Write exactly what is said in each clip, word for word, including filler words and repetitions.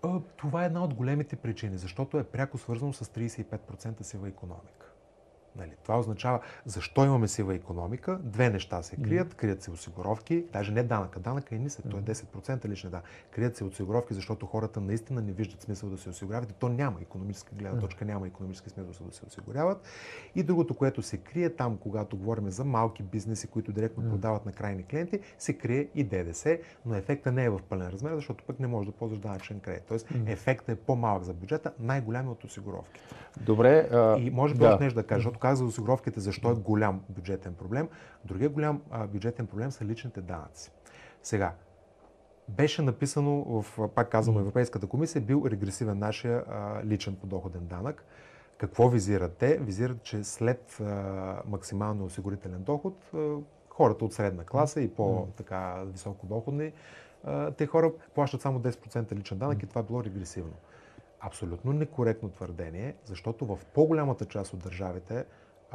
А, това е една от големите причини, защото е пряко свързано с трийсет и пет процента сива икономика. Нали, това означава, защо имаме сива икономика. Две неща се крият. Крият се осигуровки, даже не данъка. Данъка е нисък, той е десет процента лична да. Крият се осигуровки, защото хората наистина не виждат смисъл да се осигуряват. И то няма икономическа гледна точка, няма икономически смисъл да се осигуряват. И другото, което се крие там, когато говорим за малки бизнеси, които директно продават на крайни клиенти, се крие и ДДС, но ефекта не е в пълен размер, защото пък не може да ползваш данъчен кредит. Тоест ефектът е по-малък за бюджета, най-голям е от осигуровките. Добре. А... И може би да. още нещо да кажа, защото казах за осигуровките, защо е голям бюджетен проблем. Другия голям а, бюджетен проблем са личните данъци. Сега, беше написано в, пак казвам, Европейската комисия, бил регресивен нашия а, личен подоходен данък. Какво визират те? Визират, че след а, максималния осигурителен доход, а, хората от средна класа и по-така високодоходни, а, те хора плащат само десет процента личен данък и това било регресивно. Абсолютно некоректно твърдение, защото в по-голямата част от държавите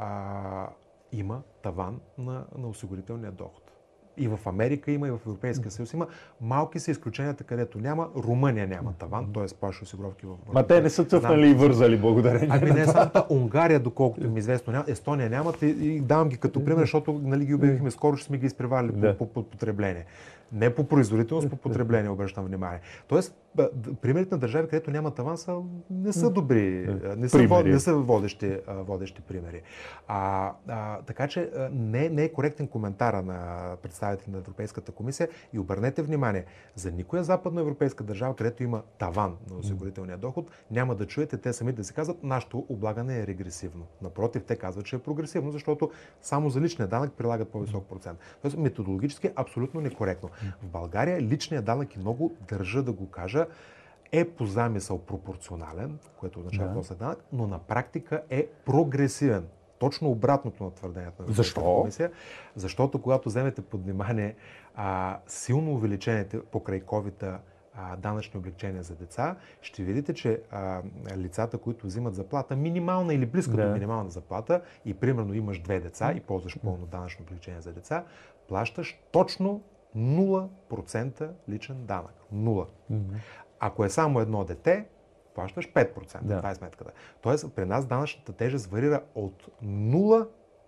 а, има таван на, на осигурителния доход. И в Америка има, и в Европейския съюз има. Малки са изключенията, където няма. Румъния няма таван, т.е. плаща осигуровки в... Ма те не са цъфнали и вързали, благодарение. Ами не само Унгария, доколкото ми известно няма, Естония нямат и, и давам ги като пример, защото нали, ги обявихме скоро, ще сме ги изпреварили да. по, по, по потребление. Не по производителност, по потребление, обръщам внимание. Тоест, примерите на държави, където няма таван, са, не са добри, не са, вод, не са водещи, водещи примери. А, а, така че не, не е коректен коментара на представители на Европейската комисия и обърнете внимание, за никоя западноевропейска държава, където има таван на осигурителния доход, няма да чуете те самите да си казват, нашето облагане е регресивно. Напротив, те казват, че е прогресивно, защото само за личния данък прилагат по-висок процент. Тоест, методологически е абсолютно некоректно. В България личният данък, и много държа да го кажа, е по замисъл пропорционален, което означава да. данък, но на практика е прогресивен. Точно обратното на твърдението на Европейската комисия. Защото когато вземете под внимание а, силно увеличените покрай ковида данъчни облегчения за деца, ще видите, че а, лицата, които взимат заплата, минимална или близка да. до минимална заплата, и примерно имаш две деца и ползваш пълно данъчно облегчение за деца, плащаш точно нула процента личен данък. Нула. Mm-hmm. Ако е само едно дете, плащаш пет процента. Да. Това е сметката. Тоест, при нас данъчната тежест варира от нула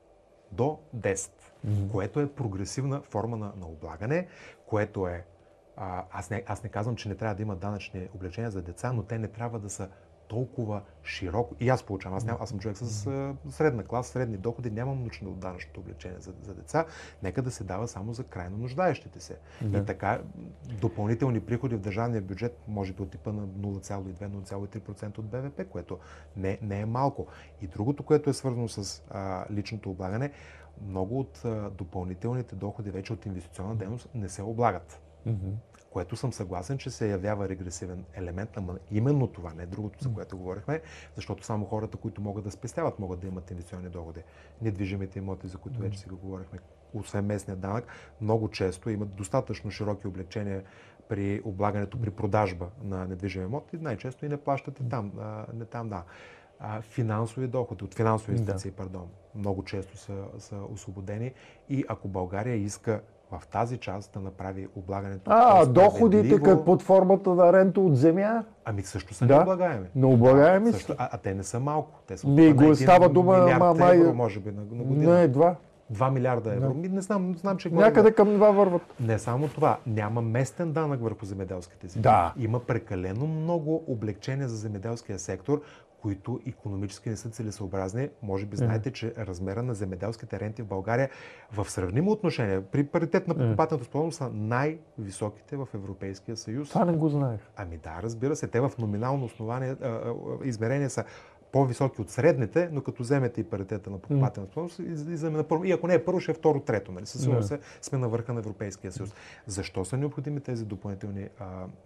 до десет, mm-hmm. което е прогресивна форма на, на облагане, което е... А, аз, не, аз не казвам, че не трябва да има данъчни облегчения за деца, но те не трябва да са толкова широко. И аз получавам. Аз, ням, аз съм човек с а, средна класа, средни доходи, нямам нужда от данъчното облегчение за, за деца. Нека да се дава само за крайно нуждаещите се. Да. И така, допълнителни приходи в държавния бюджет, може би от типа на нула цяло и две до нула цяло и три процента от БВП, което не, не е малко. И другото, което е свързано с а, личното облагане, много от а, допълнителните доходи вече от инвестиционна дейност не се облагат. Mm-hmm. Което съм съгласен, че се явява регресивен елемент, ама именно това, не другото, за което говорихме, защото само хората, които могат да спестяват, могат да имат инвестиционни доходи. Недвижимите имоти, за които вече си го говорихме, освен местния данък, много често имат достатъчно широки облегчения при облагането, при продажба на недвижими имоти, най-често и не плащате там, а, не там, да. А, финансови доходи, от финансови инвестиции, да. пардон, много често са, са освободени и ако България иска в тази част да направи облагането. А, доходите като под формата на рента от земя? Ами също са да. необлагаеми. Необлагаеми са. А, а те не са малко. Те са ми го става дума милиард май... евро, може би, на, на година. Не, два. два милиарда евро. Не, не знам, знам, че някъде към два върват. Не само това. Няма местен данък върху земеделските земи. Да. Има прекалено много облегчения за земеделския сектор, които икономически не са целесъобразни. Може би знаете, че размера на земеделските ренти в България в сравнимо отношение, при паритет на покупателната способност, са най-високите в Европейския съюз. Това не го знаех. Ами да, разбира се. Те в номинално основание, а, а, измерение са по-високи от средните, но като вземете и паритета на покупателна способност, излизаме на първо. И ако не е първо, ще е второ, трето. Нали? Със сигурност yeah. сме на върха на Европейския съюз. Защо са необходими тези допълнителни а,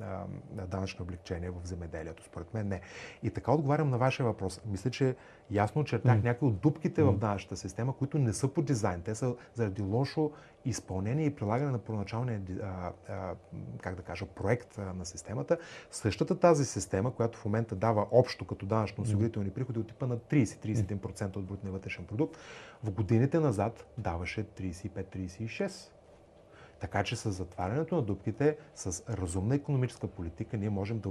а, данъчни облегчения в земеделието? Според мен не. И така отговарям на вашия въпрос. Мисля, че ясно очертах mm. някои от дупките mm. в данъчната система, които не са по дизайн. Те са заради лошо изпълнение и прилагане на първоначалния а, а, как да кажа, проект а, на системата. Същата тази система, която в момента дава общо като данъчно-осигурителни приходи от типа на трийсет до трийсет и един процента от брутния вътрешен продукт, в годините назад даваше трийсет и пет до трийсет и шест. Така че с затварянето на дупките, с разумна икономическа политика, ние можем да